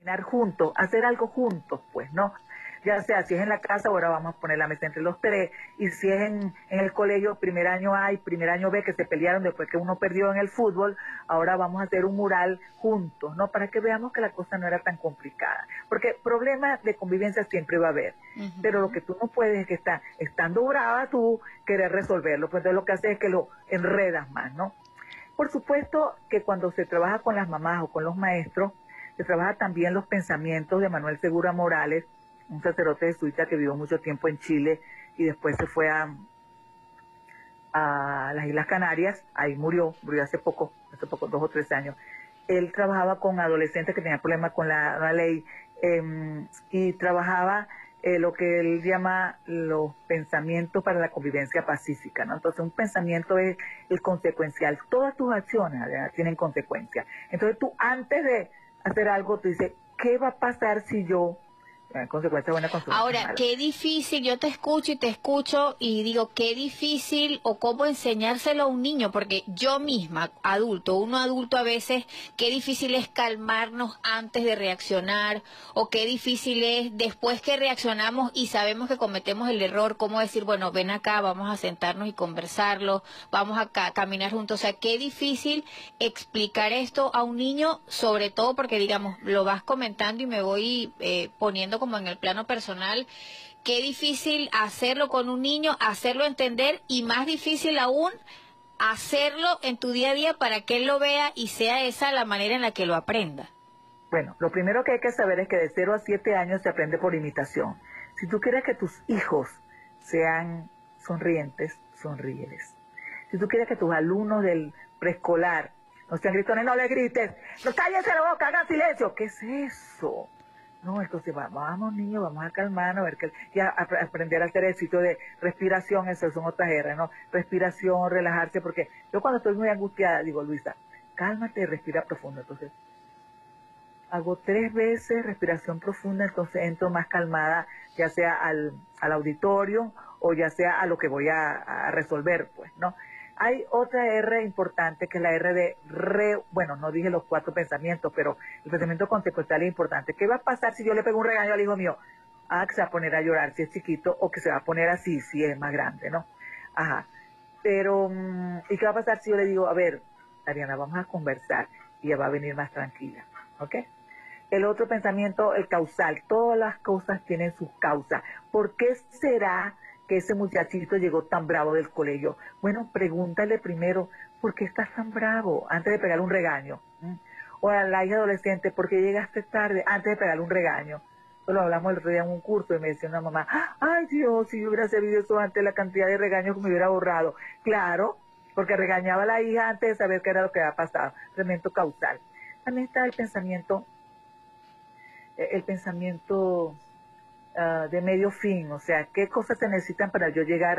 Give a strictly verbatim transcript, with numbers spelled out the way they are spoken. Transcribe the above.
caminar juntos, hacer algo juntos, pues, ¿no? Ya sea, si es en la casa, ahora vamos a poner la mesa entre los tres, y si es en, en el colegio, primer año A y primer año B, que se pelearon después que uno perdió en el fútbol, ahora vamos a hacer un mural juntos, ¿no? Para que veamos que la cosa no era tan complicada. Porque problemas de convivencia siempre va a haber, uh-huh. Pero lo que tú no puedes es que está, estando brava tú, querer resolverlo, pues entonces lo que haces es que lo enredas más, ¿no? Por supuesto que cuando se trabaja con las mamás o con los maestros, se trabaja también los pensamientos de Manuel Segura Morales, un sacerdote jesuita que vivió mucho tiempo en Chile y después se fue a, a las Islas Canarias, ahí murió, murió hace poco, hace poco, dos o tres años. Él trabajaba con adolescentes que tenían problemas con la, la ley eh, y trabajaba eh, lo que él llama los pensamientos para la convivencia pacífica, ¿no? Entonces un pensamiento es el consecuencial, todas tus acciones, ¿verdad?, tienen consecuencias. Entonces tú antes de hacer algo, tú dices, ¿qué va a pasar si yo... consecuencia buena, consecuencia Ahora, mala. qué difícil, yo te escucho y te escucho y digo, qué difícil o cómo enseñárselo a un niño, porque yo misma, adulto, uno adulto a veces, qué difícil es calmarnos antes de reaccionar, o qué difícil es después que reaccionamos y sabemos que cometemos el error, cómo decir, bueno, ven acá, vamos a sentarnos y conversarlo, vamos a ca caminar juntos. O sea, qué difícil explicar esto a un niño, sobre todo porque, digamos, lo vas comentando y me voy eh, poniendo como en el plano personal, qué difícil hacerlo con un niño, hacerlo entender, y más difícil aún hacerlo en tu día a día para que él lo vea y sea esa la manera en la que lo aprenda. Bueno, lo primero que hay que saber es que de cero a siete años se aprende por imitación. Si tú quieres que tus hijos sean sonrientes, sonríeles. Si tú quieres que tus alumnos del preescolar no sean gritones, no le grites, no, cállense la boca, hagan silencio. ¿Qué es eso? No, entonces vamos, vamos niños, vamos a calmarnos, a ver que, y a, a aprender a hacer el sitio de respiración, eso son otras R, ¿no? Respiración, relajarse, porque yo cuando estoy muy angustiada digo, Luisa, cálmate y respira profundo. Entonces, hago tres veces respiración profunda, entonces entro más calmada, ya sea al, al auditorio o ya sea a lo que voy a, a resolver, pues, ¿no? Hay otra R importante que es la R de re, bueno, no dije los cuatro pensamientos, pero el pensamiento consecuencial es importante. ¿Qué va a pasar si yo le pego un regaño al hijo mío? Ah, que se va a poner a llorar si es chiquito, o que se va a poner así si es más grande, ¿no? Ajá. Pero, ¿y qué va a pasar si yo le digo, a ver, Ariana, vamos a conversar, y ella va a venir más tranquila, ¿ok? El otro pensamiento, el causal, todas las cosas tienen sus causas. ¿Por qué será que ese muchachito llegó tan bravo del colegio? Bueno, pregúntale primero, ¿por qué estás tan bravo? Antes de pegarle un regaño. ¿Mm? O a la hija adolescente, ¿por qué llegaste tarde? Antes de pegarle un regaño. Eso lo hablamos el otro día en un curso y me decía una mamá, ay Dios, si yo hubiera sabido eso antes, la cantidad de regaños que me hubiera borrado. Claro, porque regañaba a la hija antes de saber qué era lo que había pasado. Pensamiento causal. También está el pensamiento el pensamiento uh, de medio fin, o sea, qué cosas se necesitan para yo llegar